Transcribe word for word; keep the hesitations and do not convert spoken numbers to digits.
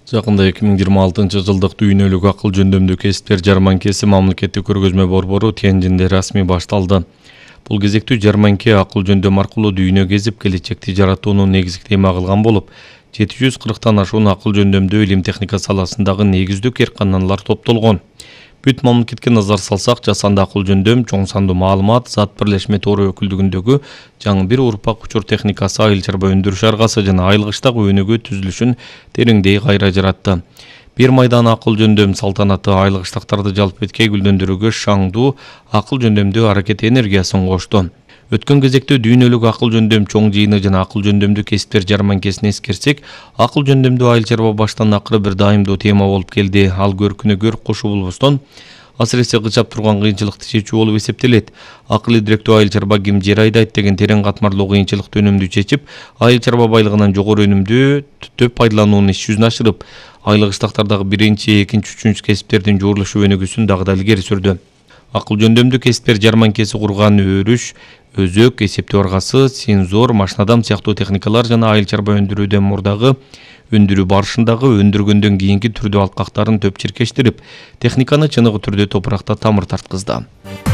Жакында эки миң жыйырма алтынчы жылдык дүйнөлүк акыл жөндөмдүү кесиптер жарманкеси мамлекеттик көргөзмө борбору Тяньжинде расмий башталды. Бул кезектүү жарманке акыл жөндөм аркылуу дүйнө кезип келечекти жаратууну негизги тема кылган болуп, жети жүз кырктан ашуун акыл жөндөмдүү илим техника саласындагы негиздүү кээрканналар топтолгон. Бүт мамлекетке назар салсак, жасанды акыл жөндөм, чоң сандуу маалымат, зат бирлешме тору өкүлдүгүндөгү жаңы бир урпак учур техникасы айыл чарба өндүрүш аргасы жана айылгычтагы өнүгүү түзүлүшүн тереңдей кайра жаратты. Бир майдан акыл жөндөм салтанаты айылгычтактарды жалпы эткей гүлдөндүрүүгө шаңдуу акыл жөндөмдүү аракет энергиясын кошту. Өткөн кезекте дүйнөлүк акыл жөндөм чоң жыйыны жана акыл жөндөмдүү кесиптер жарманкесин эскерсек, акыл жөндөмдүү айыл чарба баштан акыры бир дайымдуу тема болуп келди. Ал көркүнө көрк кошуу болбостон, асыресе кычап турган кыйынчылыкты чечүү болуп эсептелет. Акылы директүү айыл чарба ким жер айдайт деген терең катмарлуу кыйынчылыкты өнүмдүү чечип, айыл чарба байлыгынан жогору өнүмдүү төп пайдалануунун иш жүзүн ашырып, айылгычтактардагы биринчи, экинчи, үчүнчү кесиптердин жуурулушу өнүгүүсүн дагы да илгери сүрдү. Акыл жөндөмдүү кесиптер жарманкеси курган өрүш, өзөк, эсептөө аргасы, сензор, машинадам сыяктуу техникалар жана айыл чарба өндүрүүдөн мурдагы өндүрүү барышындагы өндүргөндөн кийинки түрдүү алкактарын төп чиркештирип, техниканы чыныгы түрдө топуракта тамыр тарткызды.